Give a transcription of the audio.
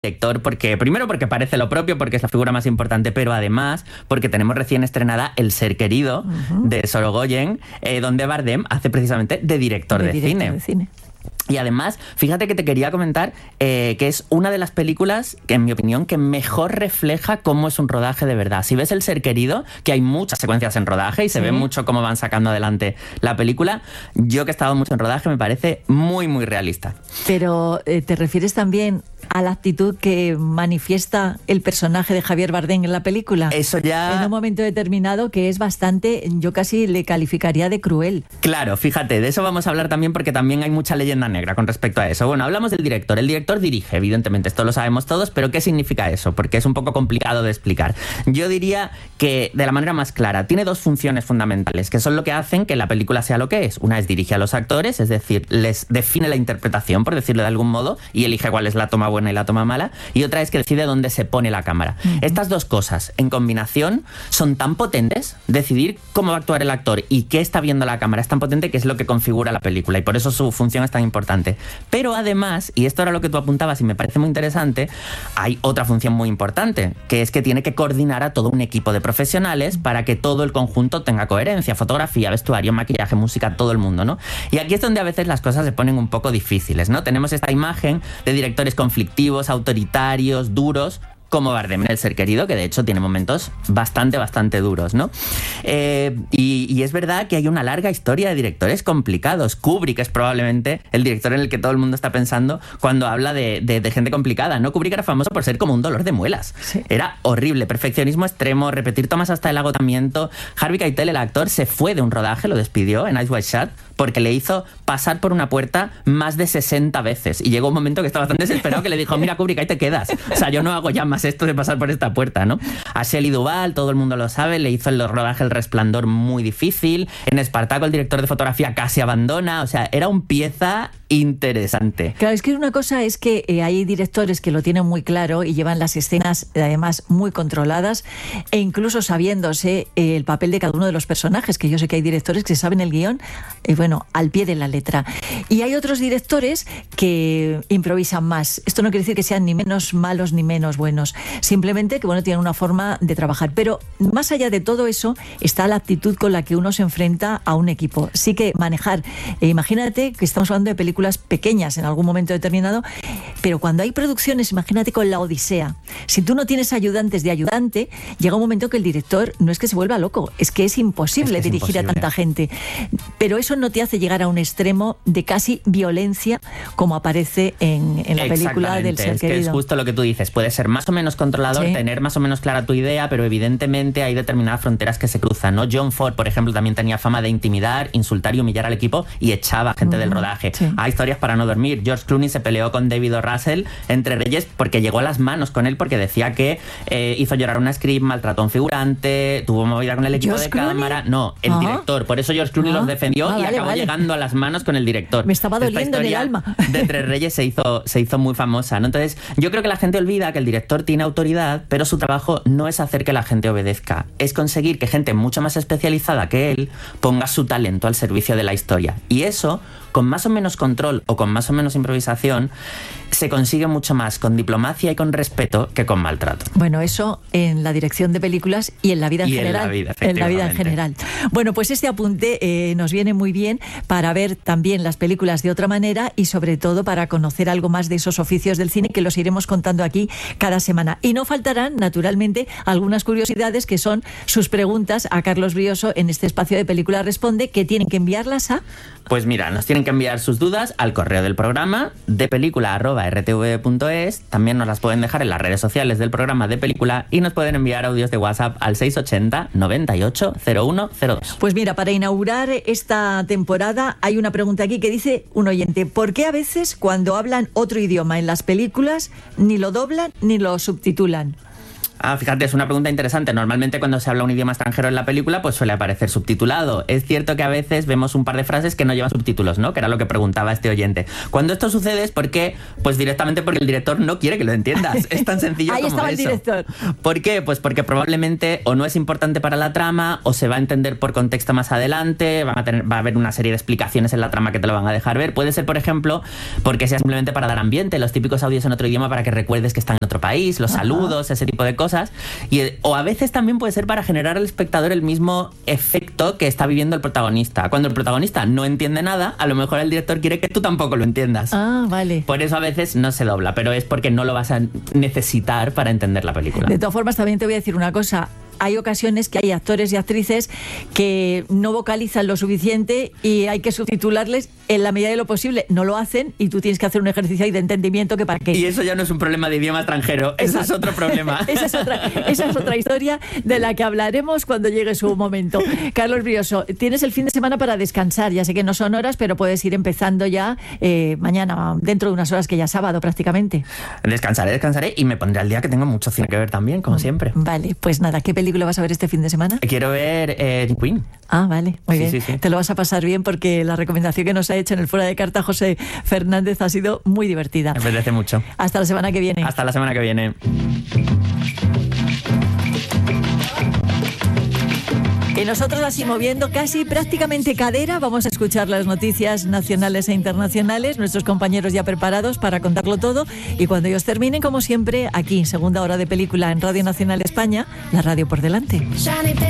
director, primero porque parece lo propio, porque es la figura más importante, pero además porque tenemos recién estrenada El ser querido de Sorogoyen, donde Bardem hace precisamente de director de cine. Y además, fíjate que te quería comentar que es una de las películas que, en mi opinión, que mejor refleja cómo es un rodaje de verdad. Si ves El ser querido, que hay muchas secuencias en rodaje y se ve mucho cómo van sacando adelante la película, yo que he estado mucho en rodaje me parece muy, muy realista. Pero ¿te refieres también a la actitud que manifiesta el personaje de Javier Bardem en la película? Eso ya... En un momento determinado que es bastante, yo casi le calificaría de cruel. Claro, fíjate, de eso vamos a hablar también porque también hay mucha leyenda negra con respecto a eso. Bueno, hablamos del director. El director dirige, evidentemente, esto lo sabemos todos, pero ¿qué significa eso? Porque es un poco complicado de explicar. Yo diría que, de la manera más clara, tiene dos funciones fundamentales, que son lo que hacen que la película sea lo que es. Una es dirige a los actores, es decir, les define la interpretación, por decirlo de algún modo, y elige cuál es la toma buena y la toma mala, y otra es que decide dónde se pone la cámara. Estas dos cosas, en combinación, son tan potentes. Decidir cómo va a actuar el actor y qué está viendo la cámara es tan potente que es lo que configura la película, y por eso su función es tan importante. Pero además, y esto era lo que tú apuntabas y me parece muy interesante, hay otra función muy importante, que es que tiene que coordinar a todo un equipo de profesionales para que todo el conjunto tenga coherencia: fotografía, vestuario, maquillaje, música, todo el mundo, ¿no? Y aquí es donde a veces las cosas se ponen un poco difíciles, ¿no? Tenemos esta imagen de directores conflictivos, autoritarios, duros, como Bardem en El ser querido, que de hecho tiene momentos bastante duros, ¿no? Y es verdad que hay una larga historia de directores complicados. Kubrick es probablemente el director en el que todo el mundo está pensando cuando habla de gente complicada, ¿no? Kubrick era famoso por ser como un dolor de muelas. Sí. Era horrible, perfeccionismo extremo, repetir tomas hasta el agotamiento. Harvey Keitel, el actor, se fue de un rodaje, lo despidió en Eyes Wide Shut, porque le hizo pasar por una puerta más de 60 veces. Y llegó un momento que estaba tan desesperado que le dijo: mira, Kubrick, ahí te quedas. O sea, yo no hago ya más esto de pasar por esta puerta, ¿no? A Shelley Duvall, todo el mundo lo sabe, le hizo el rodaje El Resplandor muy difícil. En Espartaco, el director de fotografía casi abandona. O sea, era un pieza interesante. Claro, es que una cosa es que hay directores que lo tienen muy claro y llevan las escenas además muy controladas, e incluso sabiéndose el papel de cada uno de los personajes, que yo sé que hay directores que saben el guión, bueno, al pie de la letra. Y hay otros directores que improvisan más. Esto no quiere decir que sean ni menos malos ni menos buenos, simplemente que, bueno, tienen una forma de trabajar. Pero más allá de todo eso está la actitud con la que uno se enfrenta a un equipo. Sí que manejar, imagínate que estamos hablando de películas pequeñas en algún momento determinado, pero cuando hay producciones, imagínate con La Odisea, si tú no tienes ayudantes de ayudante, llega un momento que el director no es que se vuelva loco, es que es imposible dirigir a tanta gente. Pero eso no te hace llegar a un extremo de casi violencia como aparece en la película del Ser Querido. Es que es justo lo que tú dices, puede ser más o menos controlador, tener más o menos clara tu idea, pero evidentemente hay determinadas fronteras que se cruzan, ¿no? John Ford, por ejemplo, también tenía fama de intimidar, insultar y humillar al equipo y echaba gente del rodaje. Hay historias para no dormir. George Clooney se peleó con David O. Russell Entre Reyes porque llegó a las manos con él, porque decía que hizo llorar a una script, maltrató a un figurante, tuvo movida con el equipo de cámara. No, el director. Por eso George Clooney los defendió y acabó llegando a las manos con el director. Me estaba doliendo en el alma. De Tres Reyes se hizo muy famosa, ¿no? Entonces, yo creo que la gente olvida que el director tiene autoridad, pero su trabajo no es hacer que la gente obedezca, es conseguir que gente mucho más especializada que él ponga su talento al servicio de la historia. Y eso, con más o menos control o con más o menos improvisación, se consigue mucho más con diplomacia y con respeto que con maltrato. Bueno, eso en la dirección de películas y en la vida en general. En la vida en general. Bueno, pues este apunte nos viene muy bien para ver también las películas de otra manera y sobre todo para conocer algo más de esos oficios del cine que los iremos contando aquí cada semana. Y no faltarán, naturalmente, algunas curiosidades que son sus preguntas a Carlos Brioso en este espacio de Película Responde, que tienen que enviarlas a... Pues mira, nos tienen que enviar sus dudas al correo del programa depelícula@rtv.es. También nos las pueden dejar en las redes sociales del programa de Película y nos pueden enviar audios de WhatsApp al 680 98 0102. Pues mira, para inaugurar esta temporada hay una pregunta aquí que dice un oyente: ¿por qué a veces cuando hablan otro idioma en las películas ni lo doblan ni lo subtitulan? Fíjate, es una pregunta interesante. Normalmente cuando se habla un idioma extranjero en la película, pues suele aparecer subtitulado. Es cierto que a veces vemos un par de frases que no llevan subtítulos, ¿no? Que era lo que preguntaba este oyente. Cuando esto sucede es porque, pues directamente porque el director no quiere que lo entiendas. Es tan sencillo Ahí como estaba eso. El director. ¿Por qué? Pues porque probablemente o no es importante para la trama, o se va a entender por contexto más adelante, va a haber una serie de explicaciones en la trama que te lo van a dejar ver. Puede ser, por ejemplo, porque sea simplemente para dar ambiente, los típicos audios en otro idioma para que recuerdes que están en otro país, los saludos, ese tipo de cosas. O a veces también puede ser para generar al espectador el mismo efecto que está viviendo el protagonista. Cuando el protagonista no entiende nada, a lo mejor el director quiere que tú tampoco lo entiendas. Vale. Por eso a veces no se dobla, pero es porque no lo vas a necesitar para entender la película. De todas formas, también te voy a decir una cosa. Hay ocasiones que hay actores y actrices que no vocalizan lo suficiente y hay que subtitularles en la medida de lo posible. No lo hacen y tú tienes que hacer un ejercicio ahí de entendimiento que para qué. Y eso ya no es un problema de idioma extranjero, eso es otro problema. Esa es otra historia de la que hablaremos cuando llegue su momento. Carlos Brioso, tienes el fin de semana para descansar. Ya sé que no son horas, pero puedes ir empezando ya mañana, dentro de unas horas, que ya es sábado prácticamente. Descansaré y me pondré al día, que tengo mucho cine que ver también, como siempre. Vale, pues nada, ¿qué película vas a ver este fin de semana? Quiero ver Queen. Vale, muy bien. Sí. Te lo vas a pasar bien porque la recomendación que nos ha hecho en el Fuera de Carta José Fernández ha sido muy divertida. Me apetece mucho. Hasta la semana que viene. Hasta la semana que viene. Y nosotros, así moviendo casi prácticamente cadera, vamos a escuchar las noticias nacionales e internacionales, nuestros compañeros ya preparados para contarlo todo, y cuando ellos terminen, como siempre, aquí, segunda hora de película en Radio Nacional España, la radio por delante.